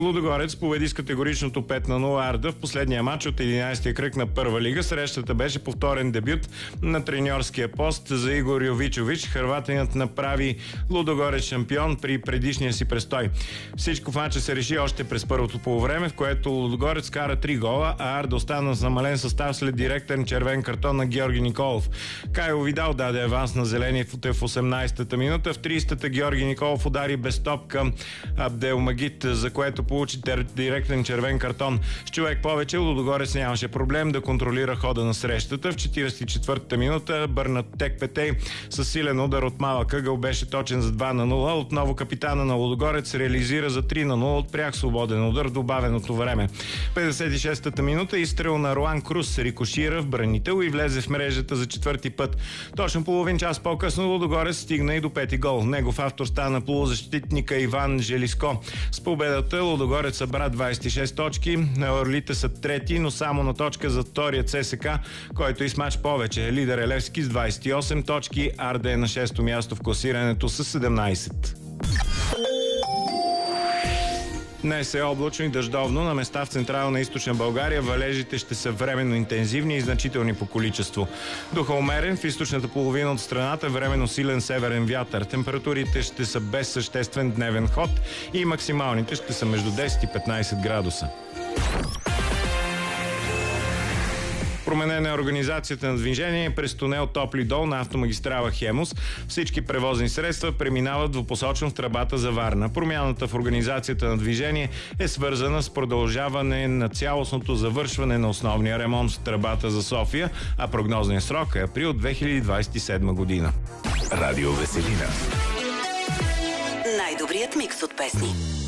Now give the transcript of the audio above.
Лудогорец победи с категоричното 5-0 Арда в последния матч от 11-я кръг на първа лига. Срещата беше повторен дебют на треньорския пост за Игор Йовичович. Хърватинът направи Лудогорец шампион при предишния си престой. Всичко в матча се реши още през първото полувреме, в което Лудогорец кара 3 гола, а Арда остана с намален състав след директен червен картон на Георги Николов. Кайло Видал даде аванс на зеления в 18-та минута. В 30-та Георги Николов удари без топка Абделмагит, за което получи директен червен картон. С човек повече Лудогорец нямаше проблем да контролира хода на срещата. В 44-та минута Бърнатек Петей със силен удар от малък ъгъл беше точен за 2-0. Отново капитана на Лудогорец реализира за 3-0 от пряк свободен удар в добавеното време. 56-та минута изстрел на Руан Крус рикошира в бранител и влезе в мрежата за четвърти път. Точно половин час по-късно Лудогорец стигна и до пети гол. Негов автор стана полузащитника Иван Желиско. С победата Лудогорец събра 26 точки. Орлите са трети, но само на точка за втория ЦСК, който и с мач повече. Лидер е Левски с 28 точки. Арда е на 6-то място в класирането с 17. Днес е облачно и дъждовно. На места в централна и източна България валежите ще са временно интензивни и значителни по количество. Духа умерен, в източната половина от страната временно силен северен вятър. Температурите ще са без съществен дневен ход и максималните ще са между 10 и 15 градуса. Променена е организацията на движение през тунел Топли дол на автомагистрала Хемус. Всички превозни средства преминават двупосочно в тръбата за Варна. Промяната в организацията на движение е свързана с продължаване на цялостното завършване на основния ремонт в тръбата за София, а прогнозният срок е април 2027 година. Радио Веселина. Най-добрият микс от песни.